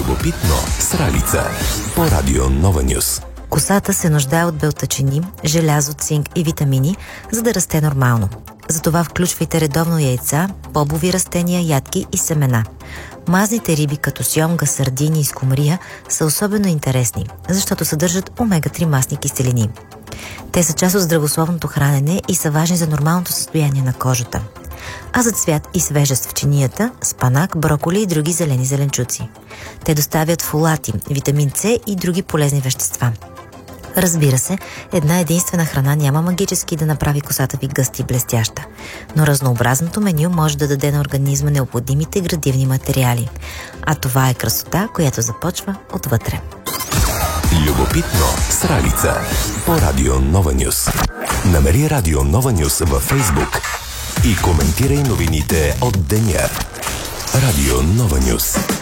Любопитно с Ралица по Радио Нова Нюс. Косата се нуждае от белтъчини, желязо, цинк и витамини, за да расте нормално. Затова включвайте редовно яйца, бобови растения, ядки и семена. Мазните риби като сьомга, сардини и скумрия са особено интересни, защото съдържат омега-3 масни киселини. Те са част от здравословното хранене и са важни за нормалното състояние на кожата. А за цвят и свежест в чинията, спанак, броколи и други зелени зеленчуци. Те доставят фолати, витамин С и други полезни вещества. Разбира се, една единствена храна няма магически да направи косата ви гъста и блестяща, но разнообразното меню може да даде на организма необходимите градивни материали. А това е красота, която започва отвътре. Любопитно с Ралица по Радио Нова Нюс. Намери Радио Нова Нюс във Фейсбук и коментирай новините от деня. Радио Нова Нюс.